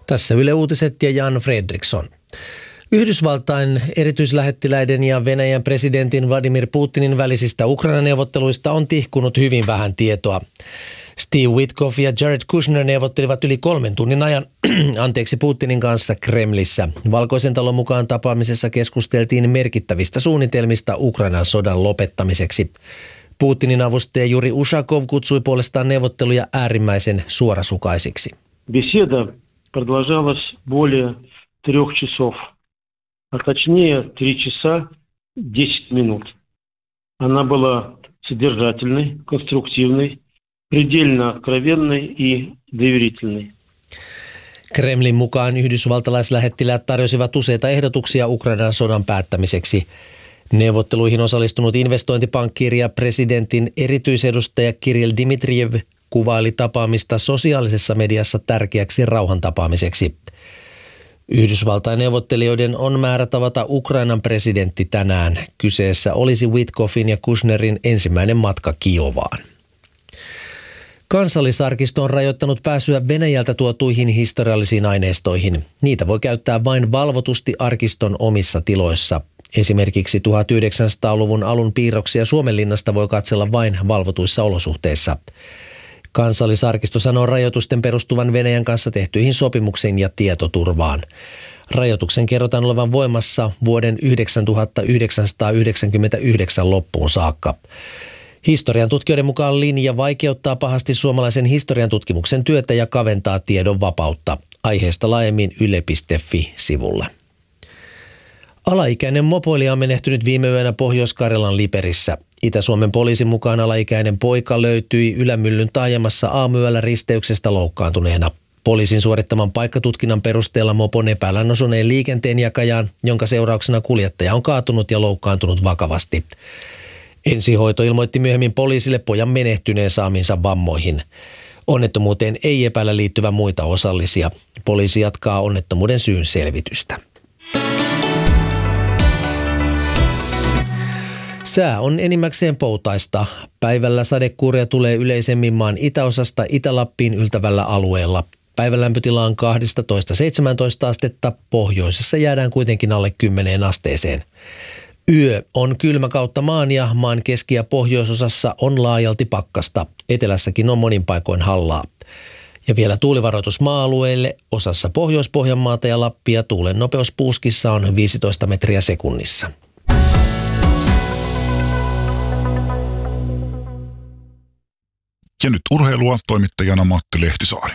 Tässä Yle Uutiset ja Jan Fredriksson. Yhdysvaltain erityislähettiläiden ja Venäjän presidentin Vladimir Putinin välisistä Ukraina-neuvotteluista on tihkunut hyvin vähän tietoa. Steve Witkoff ja Jared Kushner neuvottelivat yli 3 tunnin ajan Putinin kanssa Kremlissä. Valkoisen talon mukaan tapaamisessa keskusteltiin merkittävistä suunnitelmista Ukrainan sodan lopettamiseksi. Putinin avustaja Yuri Ushakov kutsui puolestaan neuvotteluja äärimmäisen suorasukaisiksi. Беседа продолжалась более 3 часов, а точнее 3 часа 10 минут. Она была содержательной, конструктивной, предельно откровенной и доверительной. Kremlin mukaan yhdysvaltalaislähettiläät tarjosivat useita ehdotuksia Ukrainan sodan päättämiseksi. Neuvotteluihin osallistunut investointipankkiiri ja presidentin erityisedustaja Kirill Dmitrijev kuvaili tapaamista sosiaalisessa mediassa tärkeäksi rauhantapaamiseksi. Yhdysvaltain neuvottelijoiden on määrä tavata Ukrainan presidentti tänään. Kyseessä olisi Witkoffin ja Kushnerin ensimmäinen matka Kiovaan. Kansallisarkisto on rajoittanut pääsyä Venäjältä tuotuihin historiallisiin aineistoihin. Niitä voi käyttää vain valvotusti arkiston omissa tiloissa. Esimerkiksi 1900-luvun alun piirroksia Suomenlinnasta voi katsella vain valvotuissa olosuhteissa. Kansallisarkisto sanoo rajoitusten perustuvan Venäjän kanssa tehtyihin sopimuksiin ja tietoturvaan. Rajoituksen kerrotaan olevan voimassa vuoden 1999 loppuun saakka. Historian tutkijoiden mukaan linja vaikeuttaa pahasti suomalaisen historian tutkimuksen työtä ja kaventaa tiedon vapautta. Aiheesta laajemmin yle.fi-sivulla. Alaikäinen mopoilija on menehtynyt viime yönä Pohjois-Karjalan Liperissä. Itä-Suomen poliisin mukaan alaikäinen poika löytyi Ylämyllyn taajamassa aamuyöllä risteyksestä loukkaantuneena. Poliisin suorittaman paikkatutkinnan perusteella mopon epäillään osuneen liikenteenjakajaan, jonka seurauksena kuljettaja on kaatunut ja loukkaantunut vakavasti. Ensihoito ilmoitti myöhemmin poliisille pojan menehtyneen saamiinsa vammoihin. Onnettomuuteen ei epäillä liittyvän muita osallisia. Poliisi jatkaa onnettomuuden syyn selvitystä. Sää on enimmäkseen poutaista. Päivällä sadekuuria tulee yleisemmin maan itäosasta Itä-Lappiin yltävällä alueella. Päivän lämpötila on 12–17 astetta, pohjoisessa jäädään kuitenkin alle 10 asteeseen. Yö on kylmä kautta maan ja maan keski- ja pohjoisosassa on laajalti pakkasta. Etelässäkin on monin paikoin hallaa. Ja vielä tuulivaroitus maa-alueille, osassa Pohjois-Pohjanmaata ja Lappia tuulen nopeus puuskissa on 15 metriä sekunnissa. Ja nyt urheilua, toimittajana Matti Lehtisaari.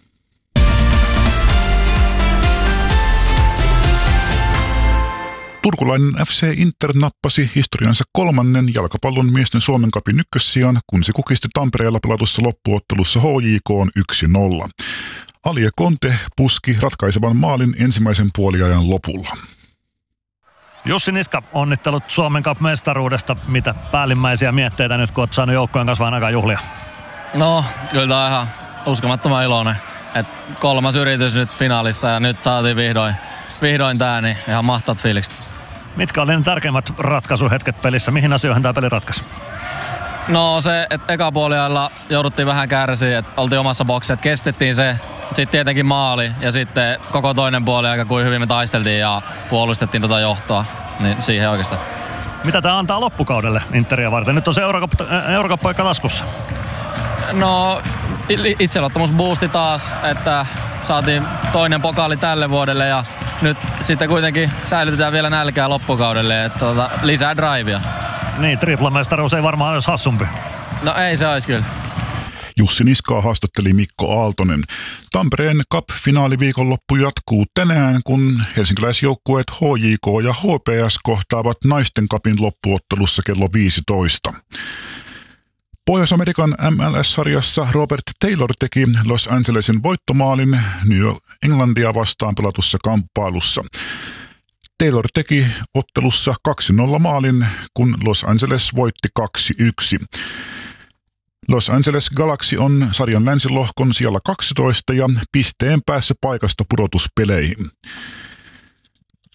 Turkulainen FC Inter nappasi historiansa 3. jalkapallon miesten Suomen cupin ykkössijan, kun se kukisti Tampereella pelatussa loppuottelussa HJK:n 1-0. Alie Conte puski ratkaisevan maalin ensimmäisen puoliajan lopulla. Jussi Niska, onnittelut Suomen Cup-mestaruudesta. Mitä päällimmäisiä mietteitä nyt, kun olet saanut joukkojen kanssa vähän aikaa juhlia? No, kyllä tämä on ihan uskomattoman iloinen. 3. yritys nyt finaalissa ja nyt saatiin vihdoin tää, niin ihan mahtavat fiilikset. Mitkä oli ne tärkeimmät ratkaisuhetket pelissä? Mihin asioihin tämä peli ratkaisi? No se, että eka puoliajalla jouduttiin vähän kärsiä, että oltiin omassa boksissa, että kestettiin se. Sitten tietenkin maali ja sitten koko toinen puoliaika, kuin hyvin me taisteltiin ja puolustettiin tuota johtoa, niin siihen oikeastaan. Mitä tämä antaa loppukaudelle Interia varten? Nyt on se Eurooppa-paikka laskussa. No itseluottamus boosti taas, että saatiin toinen pokaali tälle vuodelle ja nyt sitten kuitenkin säilytetään vielä nälkää loppukaudelle, että lisää drivea. Niin, triplamestaruus ei varmaan olisi hassumpi. No ei se olisi kyllä. Jussi Niskaa haastatteli Mikko Aaltonen. Tampereen Cup-finaaliviikonloppu jatkuu tänään, kun helsinkiläisjoukkueet HJK ja HPS kohtaavat naisten cupin loppuottelussa kello 15. Pohjois-Amerikan MLS-sarjassa Robert Taylor teki Los Angelesin voittomaalin New Englandia vastaan pelatussa kamppailussa. Taylor teki ottelussa 2-0 maalin, kun Los Angeles voitti 2-1. Los Angeles Galaxy on sarjan länsilohkon sijalla 12 ja pisteen päässä paikasta pudotuspeleihin.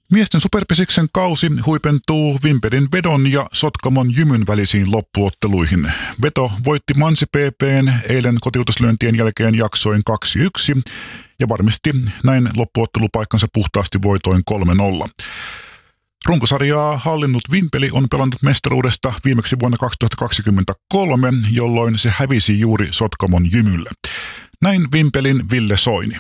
Miesten superpesiksen kausi huipentuu Vimpelin Vedon ja Sotkamon Jymyn välisiin loppuotteluihin. Veto voitti Mansi PP:n eilen kotiutuslyöntien jälkeen jaksoin 2-1 ja varmisti näin loppuottelupaikkansa puhtaasti voitoin 3-0. Runkosarjaa hallinnut Vimpeli on pelannut mestaruudesta viimeksi vuonna 2023, jolloin se hävisi juuri Sotkamon Jymylle. Näin Vimpelin Ville Soini.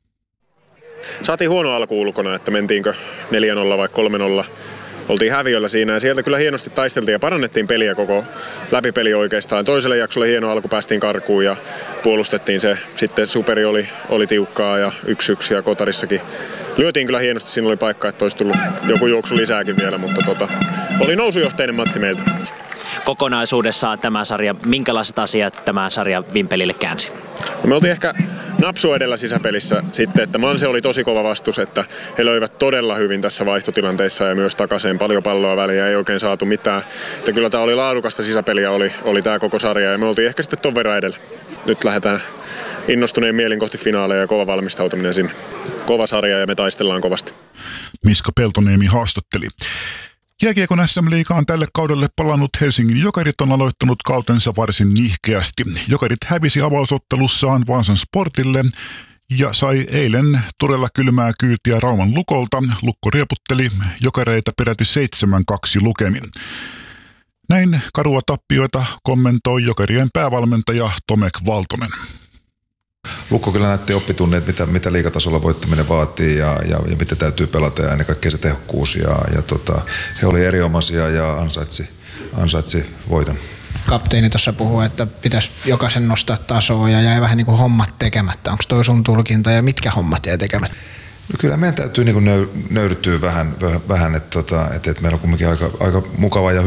Saatiin huono alku ulkona, että mentiinkö 4-0 vai 3-0. Oltiin häviöllä siinä ja sieltä kyllä hienosti taisteltiin ja parannettiin peliä koko läpipeli oikeastaan. Toiselle jaksolle hieno alku, päästiin karkuun ja puolustettiin se. Sitten superi oli tiukkaa ja 1-1 ja kotarissakin lyötiin kyllä hienosti. Siinä oli paikka, että olisi tullut joku juoksu lisääkin vielä, mutta oli nousujohteinen matsi meiltä. Kokonaisuudessaan tämä sarja, minkälaiset asiat tämä sarja Vimpelille käänsi? No me oltiin ehkä napsu edellä sisäpelissä sitten, että Manse oli tosi kova vastus, että he löivät todella hyvin tässä vaihtotilanteissa ja myös takaisin paljon palloa väliin, ei oikein saatu mitään. Että kyllä tämä oli laadukasta sisäpeliä, oli tämä koko sarja ja me oltiin ehkä sitten ton verran edellä. Nyt lähdetään innostuneen mielin kohti finaaleja ja kova valmistautuminen sinne. Kova sarja ja me taistellaan kovasti. Miska Peltoniemi haastatteli. Jääkiekon SM-liigaan tälle kaudelle palannut Helsingin Jokerit on aloittanut kautensa varsin nihkeästi. Jokerit hävisi avausottelussaan Vaasan Sportille ja sai eilen todella kylmää kyytiä Rauman Lukolta. Lukko rieputteli Jokereita peräti 7-2 lukemin. Näin karua tappioita kommentoi Jokerien päävalmentaja Tomek Valtonen. Lukko kyllä näytti oppitunneet, mitä liigatasolla voittaminen vaatii ja miten täytyy pelata ja ennen kaikkea se tehokkuus. He oli erinomaisia ja ansaitsi voiton. Kapteeni tuossa puhuu, että pitäisi jokaisen nostaa tasoa ja jäi vähän niin kuin hommat tekemättä. Onko toi sun tulkinta ja mitkä hommat jäi tekemättä? No kyllä meidän täytyy niin kuin nöyrtyä vähän että meillä on kuitenkin aika mukava ja